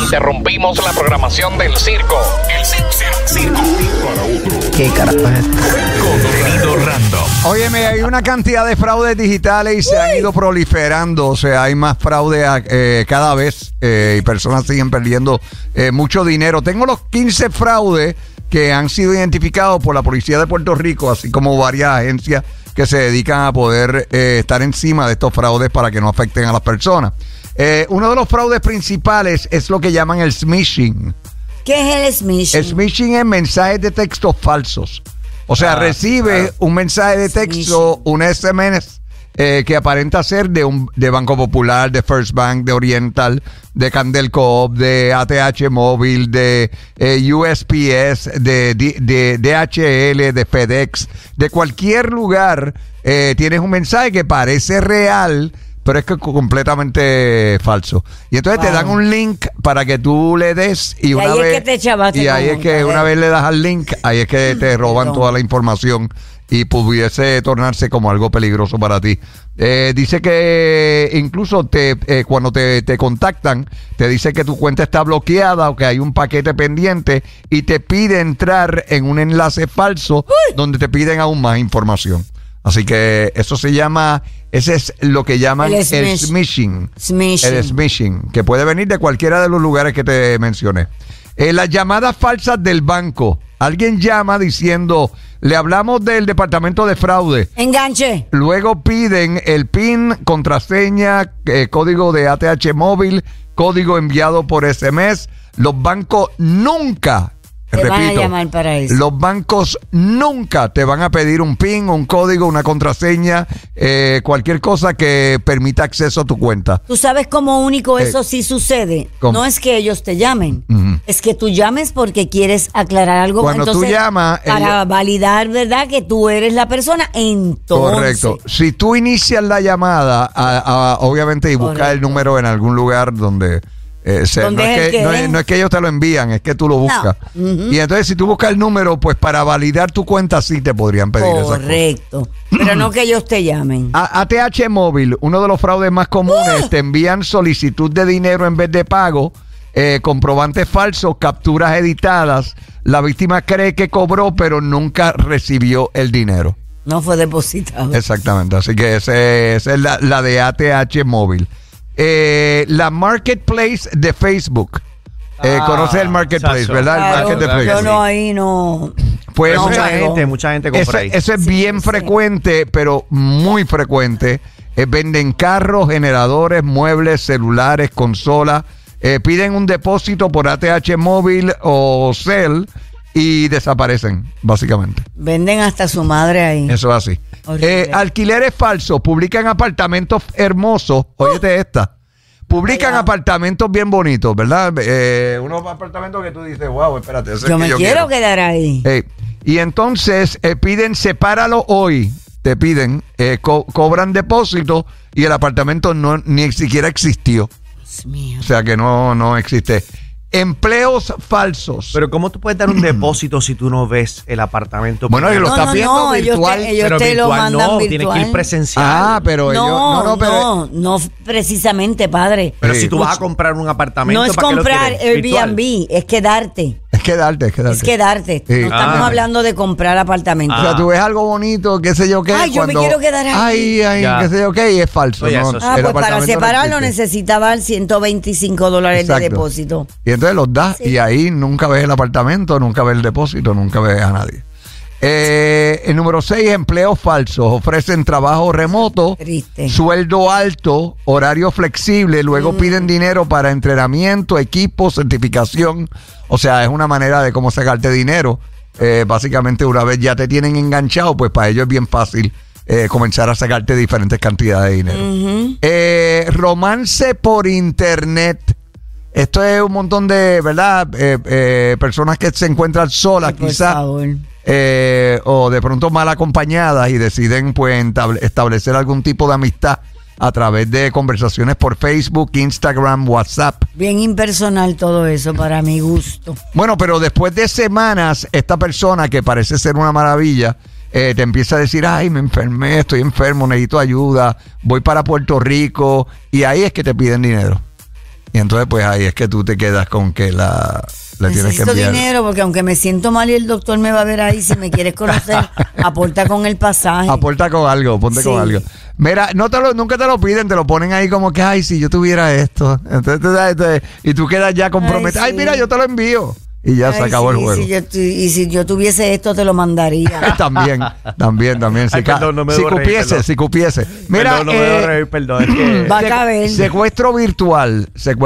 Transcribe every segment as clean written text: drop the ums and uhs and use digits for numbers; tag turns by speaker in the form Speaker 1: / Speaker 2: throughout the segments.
Speaker 1: interrumpimos la programación del circo. El circo.
Speaker 2: Para otro.
Speaker 3: ¿Qué carajo es esto?
Speaker 1: Contenido random.
Speaker 4: Óyeme, hay una cantidad de fraudes digitales y se han ido proliferando. O sea, hay más fraude cada vez y personas siguen perdiendo mucho dinero. Tengo los 15 fraudes que han sido identificados por la Policía de Puerto Rico, así como varias agencias que se dedican a poder estar encima de estos fraudes para que no afecten a las personas. Uno de los fraudes principales es lo que llaman el smishing.
Speaker 5: ¿Qué es el smishing?
Speaker 4: Smishing es mensajes de texto falsos. O sea, recibe un mensaje de texto, un SMS que aparenta ser de Banco Popular, de First Bank, de Oriental, de Candel Coop, de ATH Móvil, de USPS, de DHL, de FedEx, de cualquier lugar. Tienes un mensaje que parece real, pero es que es completamente falso. Y entonces te dan un link para que tú le des y una
Speaker 5: ahí
Speaker 4: vez
Speaker 5: es que te chavaste.
Speaker 4: y ahí es que una vez le das al link, ahí es que te roban toda la información y pudiese tornarse como algo peligroso para ti. Dice que incluso cuando te contactan, te dice que tu cuenta está bloqueada o que hay un paquete pendiente y te pide entrar en un enlace falso donde te piden aún más información. Así que eso se llama, ese es lo que llaman el smishing. El smishing, que puede venir de cualquiera de los lugares que te mencioné. Las llamadas falsas del banco. Alguien llama diciendo, le hablamos del departamento de fraude.
Speaker 5: Enganche.
Speaker 4: Luego piden el PIN, contraseña, código de ATH móvil, código enviado por SMS. Los bancos nunca...
Speaker 5: Te van a llamar para eso.
Speaker 4: Los bancos nunca te van a pedir un PIN, un código, una contraseña, cualquier cosa que permita acceso a tu cuenta.
Speaker 5: ¿Tú sabes cómo único eso sí sucede?
Speaker 4: ¿Cómo?
Speaker 5: No es que ellos te llamen, es que tú llames porque quieres aclarar algo.
Speaker 4: Cuando
Speaker 5: entonces,
Speaker 4: tú llamas...
Speaker 5: para validar, ¿verdad? Que tú eres la persona, entonces...
Speaker 4: Correcto. Si tú inicias la llamada, obviamente, y buscas el número en algún lugar donde... no es que ellos te lo envían, es que tú lo buscas. Y entonces si tú buscas el número, pues para validar tu cuenta sí te podrían pedir eso.
Speaker 5: Correcto. Pero no que ellos te llamen.
Speaker 4: ATH Móvil, uno de los fraudes más comunes, te envían solicitud de dinero en vez de pago, comprobantes falsos, capturas editadas. La víctima cree que cobró, pero nunca recibió el dinero.
Speaker 5: No fue depositado.
Speaker 4: Exactamente, así que esa es la de ATH Móvil. La Marketplace de Facebook. ¿Conoces el Marketplace,
Speaker 3: chacho,
Speaker 4: verdad?
Speaker 5: Claro,
Speaker 4: El Marketplace.
Speaker 5: yo no, ahí no.
Speaker 4: Pues
Speaker 5: no,
Speaker 3: mucha gente compra ahí.
Speaker 4: Eso es bien frecuente, pero muy frecuente. Venden carros, generadores, muebles, celulares, consolas. Piden un depósito por ATH Móvil o Cel y desaparecen, básicamente.
Speaker 5: Venden hasta su madre ahí.
Speaker 4: Eso es así. Alquileres falsos, publican apartamentos hermosos. Óyete esta. Publican apartamentos bien bonitos, ¿verdad? Unos apartamentos que tú dices, wow, espérate.
Speaker 5: Yo me quiero quedar ahí.
Speaker 4: Y entonces piden, sepáralo hoy. Te piden, cobran depósito y el apartamento ni siquiera existió.
Speaker 5: Dios mío.
Speaker 4: O sea que no existe. Empleos falsos.
Speaker 3: Pero ¿cómo tú puedes dar un depósito si tú no ves el apartamento?
Speaker 4: Bueno,
Speaker 3: porque
Speaker 4: lo estás viendo virtual.
Speaker 5: Ellos
Speaker 3: pero
Speaker 5: te lo
Speaker 3: virtual
Speaker 5: mandan
Speaker 3: no,
Speaker 5: virtual.
Speaker 3: tienes que ir presencial.
Speaker 4: Pero
Speaker 5: No precisamente, padre.
Speaker 3: Pero si tú vas a comprar un apartamento,
Speaker 5: No es
Speaker 3: ¿para qué lo
Speaker 5: comprar
Speaker 3: quieres? Virtual.
Speaker 5: Airbnb, es quedarte.
Speaker 4: Es quedarte.
Speaker 5: Es quedarte.
Speaker 4: Sí.
Speaker 5: No estamos hablando de comprar apartamentos.
Speaker 4: O sea, tú ves algo bonito, qué sé yo qué.
Speaker 5: Ay, yo me quiero quedar ahí.
Speaker 4: Ay,
Speaker 3: Ya.
Speaker 4: qué sé yo qué, y es falso.
Speaker 3: Oye,
Speaker 4: ¿no?
Speaker 3: eso sí.
Speaker 4: El
Speaker 5: Pues para
Speaker 4: apartamento no
Speaker 5: separarlo
Speaker 4: existe.
Speaker 5: necesitaba $125
Speaker 4: Exacto.
Speaker 5: de depósito.
Speaker 4: Y entonces los das y ahí nunca ves el apartamento, nunca ves el depósito, nunca ves a nadie. El número 6, empleos falsos. Ofrecen trabajo remoto,
Speaker 5: Triste.
Speaker 4: sueldo alto, horario flexible, luego piden dinero para entrenamiento, equipo, certificación. O sea, es una manera de cómo sacarte dinero. Básicamente, una vez ya te tienen enganchado, pues para ellos es bien fácil comenzar a sacarte diferentes cantidades de dinero. Romance por internet. Esto es un montón de, ¿verdad? Personas que se encuentran solas,
Speaker 5: Por
Speaker 4: quizás.
Speaker 5: favor.
Speaker 4: O de pronto mal acompañadas y deciden pues establecer algún tipo de amistad a través de conversaciones por Facebook, Instagram, WhatsApp.
Speaker 5: Bien impersonal todo eso para mi gusto.
Speaker 4: Bueno, pero después de semanas, esta persona que parece ser una maravilla, te empieza a decir, ay, me enfermé, estoy enfermo, necesito ayuda, voy para Puerto Rico, y ahí es que te piden dinero. Y entonces pues ahí es que tú te quedas con que le tienes que
Speaker 5: Necesito
Speaker 4: enviar.
Speaker 5: dinero porque aunque me siento mal y el doctor me va a ver ahí, si me quieres conocer, aporta con el pasaje.
Speaker 4: Aporta con algo, ponte
Speaker 5: Sí.
Speaker 4: con algo. Mira, nunca te lo piden, te lo ponen ahí como que, ay, si yo tuviera esto. Entonces, y tú quedas ya comprometido. Ay,
Speaker 5: sí.
Speaker 4: mira, yo te lo envío. Y ya se
Speaker 5: Ay,
Speaker 4: acabó
Speaker 5: sí,
Speaker 4: el juego.
Speaker 5: si yo tuviese esto, te lo mandaría.
Speaker 4: También.
Speaker 3: Ay, perdón, no me
Speaker 4: si
Speaker 3: debo reír,
Speaker 4: cupiese,
Speaker 3: perdón.
Speaker 4: si cupiese. Mira,
Speaker 3: Perdón, no me debo reír, perdón. Es que...
Speaker 5: Va a caber.
Speaker 4: secuestro virtual.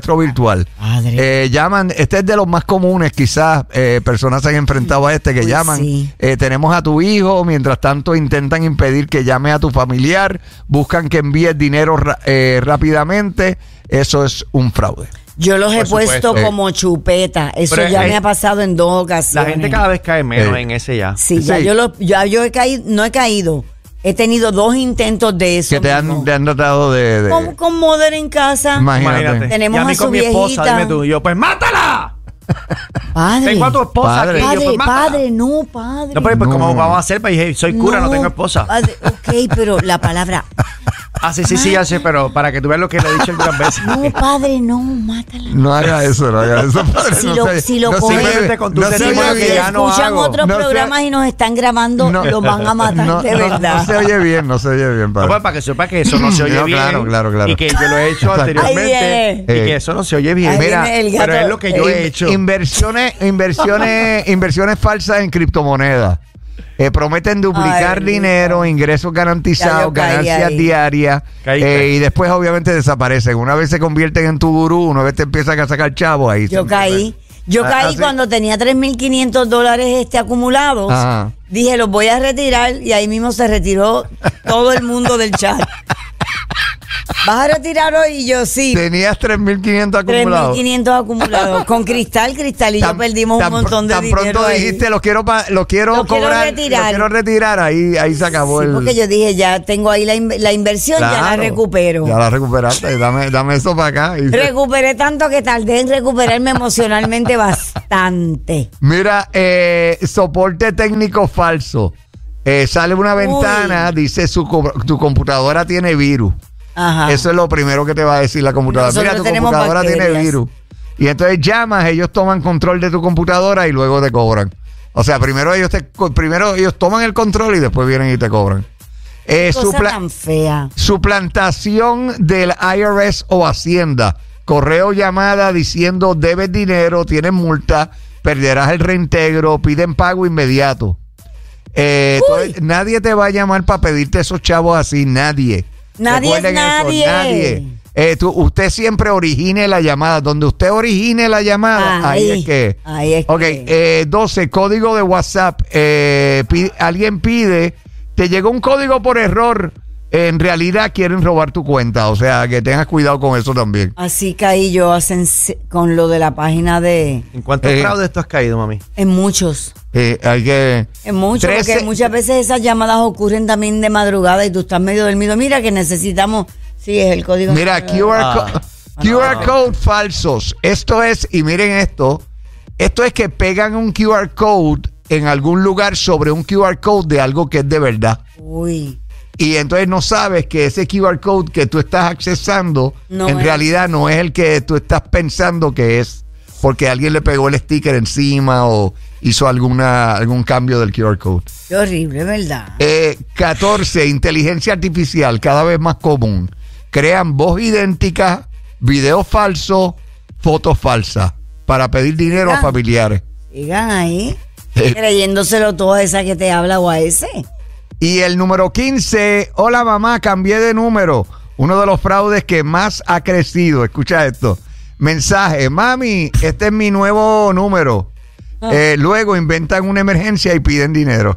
Speaker 5: Padre.
Speaker 4: Llaman, este es de los más comunes, quizás personas se han enfrentado a este que
Speaker 5: Uy,
Speaker 4: llaman.
Speaker 5: sí.
Speaker 4: Tenemos a tu hijo, mientras tanto intentan impedir que llame a tu familiar, buscan que envíes dinero rápidamente. Eso es un fraude.
Speaker 5: Yo los he
Speaker 3: Por
Speaker 5: puesto
Speaker 3: supuesto.
Speaker 5: como chupeta. Eso
Speaker 3: Pero
Speaker 5: ya
Speaker 3: hay-
Speaker 5: me ha pasado en 2 ocasiones.
Speaker 3: La gente cada vez cae menos
Speaker 4: Sí.
Speaker 3: en ese ya.
Speaker 5: Sí, ya
Speaker 4: Sí.
Speaker 5: yo he caído, no he caído. He tenido 2 intentos de eso.
Speaker 4: Que te
Speaker 5: mismo.
Speaker 4: han tratado de
Speaker 5: Con Mother en casa.
Speaker 4: Imagínate.
Speaker 5: Tenemos
Speaker 3: y a mí
Speaker 5: a su
Speaker 3: con mi esposa,
Speaker 5: viejita.
Speaker 3: dime tú. Y yo, pues ¡mátala!
Speaker 5: Padre.
Speaker 3: Tengo a tu esposa
Speaker 4: Padre.
Speaker 3: aquí. Y yo, pues,
Speaker 5: Padre,
Speaker 3: ¡mátala!
Speaker 5: padre, no, padre.
Speaker 3: No, pero pues,
Speaker 4: No.
Speaker 3: ¿cómo vamos a hacer? Pues dije, soy cura, no tengo esposa.
Speaker 5: Padre, ok, pero la palabra,
Speaker 3: Ah, sí, ya sé, pero para que tú veas lo que le he dicho algunas veces.
Speaker 5: no, padre, no, mátala.
Speaker 4: No haga eso, padre.
Speaker 5: Si
Speaker 4: no
Speaker 5: lo-
Speaker 4: se-
Speaker 5: si lo
Speaker 4: no se
Speaker 5: cogen-
Speaker 4: lleve-
Speaker 3: con tu
Speaker 4: no se
Speaker 3: testimonio
Speaker 4: oye
Speaker 5: Si
Speaker 3: que
Speaker 4: bien.
Speaker 3: ya no
Speaker 5: escuchan
Speaker 3: hago.
Speaker 5: otros
Speaker 4: No se-
Speaker 5: programas y nos están grabando,
Speaker 4: No.
Speaker 5: los van a matar de verdad.
Speaker 4: No se oye bien, no se oye bien,
Speaker 3: No,
Speaker 4: padre.
Speaker 3: pues, para que sepa que eso no se oye
Speaker 4: No,
Speaker 3: bien.
Speaker 4: claro.
Speaker 3: Y que yo lo he hecho
Speaker 4: Exacto.
Speaker 3: anteriormente.
Speaker 5: Ahí
Speaker 3: Y
Speaker 5: viene.
Speaker 3: que eso no se oye bien.
Speaker 5: Ahí
Speaker 3: Mira,
Speaker 5: viene el gato.
Speaker 3: pero es lo que yo he hecho.
Speaker 4: Inversiones falsas en criptomonedas. Prometen duplicar
Speaker 5: Ay,
Speaker 4: dinero, ingresos
Speaker 5: Ya
Speaker 4: garantizados,
Speaker 5: yo caí
Speaker 4: ganancias
Speaker 5: ahí.
Speaker 4: diarias,
Speaker 3: Caíste.
Speaker 4: y después obviamente desaparecen. Una vez se convierten en tu gurú, una vez te empiezan a sacar chavo ahí.
Speaker 5: Yo caí. Yo
Speaker 4: Ah,
Speaker 5: caí
Speaker 4: ah, sí.
Speaker 5: cuando tenía $3,500 acumulados.
Speaker 4: Ajá.
Speaker 5: Dije, los voy a retirar y ahí mismo se retiró todo el mundo del chat. ¿Vas a retirar hoy? Y yo sí.
Speaker 4: Tenías 3.500 acumulados.
Speaker 5: 3,500 acumulados. Con Cristal y yo perdimos un montón de
Speaker 4: tan
Speaker 5: dinero
Speaker 4: pronto
Speaker 5: ahí.
Speaker 4: dijiste, lo quiero cobrar,
Speaker 5: retirar.
Speaker 4: lo quiero retirar, ahí se acabó
Speaker 5: Sí,
Speaker 4: el...
Speaker 5: porque yo dije, ya tengo ahí la inversión, ya la
Speaker 4: Claro,
Speaker 5: recupero.
Speaker 4: Ya la recuperaste, dame eso para acá.
Speaker 5: Recuperé tanto que tardé en recuperarme emocionalmente bastante.
Speaker 4: Mira, soporte técnico falso. Sale una ventana, dice tu computadora tiene virus.
Speaker 5: Ajá.
Speaker 4: Eso es lo primero que te va a decir la computadora.
Speaker 5: Nosotros
Speaker 4: Mira, tu
Speaker 5: tenemos
Speaker 4: computadora tiene
Speaker 5: bacterias.
Speaker 4: virus. Y entonces llamas, ellos toman control de tu computadora y luego te cobran. O sea, primero ellos toman el control y después vienen y te cobran.
Speaker 5: Cosa tan fea.
Speaker 4: Suplantación del IRS o Hacienda. Correo, llamada diciendo debes dinero, tienes multa, perderás el reintegro, piden pago inmediato. Entonces, nadie te va a llamar para pedirte esos chavos así, nadie.
Speaker 5: Nadie es
Speaker 4: Recuerden eso,
Speaker 5: nadie.
Speaker 4: nadie. Usted siempre origine la llamada. Donde usted origine la llamada, ahí es que.
Speaker 5: Ahí es
Speaker 4: Ok,
Speaker 5: que.
Speaker 4: 12, código de WhatsApp. Alguien pide, te llegó un código por error. En realidad quieren robar tu cuenta. O sea, que tengas cuidado con eso también.
Speaker 5: Así caí yo con lo de la página de...
Speaker 3: ¿En cuántos fraudes tú has caído, mami?
Speaker 5: En muchos.
Speaker 4: Hay que.
Speaker 5: En muchos,
Speaker 4: 13.
Speaker 5: porque muchas veces esas llamadas ocurren también de madrugada y tú estás medio dormido. Mira que necesitamos... Sí, es el código.
Speaker 4: Mira, QR code falsos. Esto es, y miren esto es que pegan un QR code en algún lugar sobre un QR code de algo que es de verdad.
Speaker 5: Uy.
Speaker 4: Y entonces no sabes que ese QR code que tú estás accesando
Speaker 5: No
Speaker 4: en
Speaker 5: es.
Speaker 4: realidad no es el que tú estás pensando que es, porque alguien le pegó el sticker encima o hizo algún cambio del QR code.
Speaker 5: Qué horrible, ¿verdad?
Speaker 4: 14, inteligencia artificial, cada vez más común. Crean voz idéntica, videos falsos, fotos falsas para pedir dinero a
Speaker 5: Sigan.
Speaker 4: familiares.
Speaker 5: Sigan ahí,
Speaker 4: Eh.
Speaker 5: creyéndoselo todo a esa que te habla o a ese.
Speaker 4: Y el número 15, hola mamá, cambié de número. Uno de los fraudes que más ha crecido. Escucha esto. Mensaje, mami, este es mi nuevo número. Luego inventan una emergencia y piden dinero.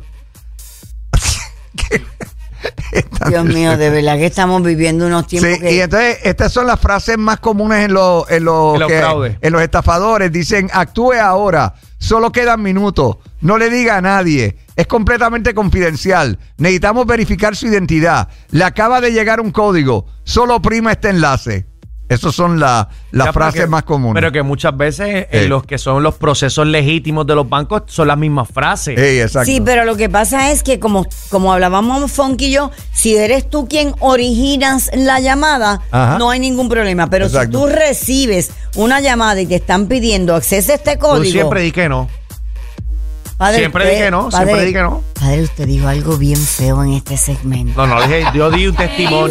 Speaker 5: Dios mío, de verdad que estamos viviendo unos tiempos
Speaker 4: Sí,
Speaker 5: que...
Speaker 4: y entonces estas son las frases más comunes en los
Speaker 3: fraudes.
Speaker 4: en los estafadores. Dicen, actúe ahora, solo quedan minutos, no le diga a nadie, es completamente confidencial, necesitamos verificar su identidad, le acaba de llegar un código, solo oprima este enlace. Esas son las frases más comunes.
Speaker 3: Pero que muchas veces en los que son los procesos legítimos de los bancos son las mismas frases.
Speaker 4: Exacto.
Speaker 5: Sí, pero lo que pasa es que como hablábamos Funky y yo, si eres tú quien originas la llamada,
Speaker 4: Ajá.
Speaker 5: no hay ningún problema. Pero
Speaker 4: Exacto.
Speaker 5: si tú recibes una llamada y te están pidiendo acceso a este código...
Speaker 3: Tú siempre di que no.
Speaker 5: Padre,
Speaker 3: Siempre di que no, siempre di que no.
Speaker 5: Padre, usted dijo algo bien feo en este segmento.
Speaker 3: No, yo di un testimonio.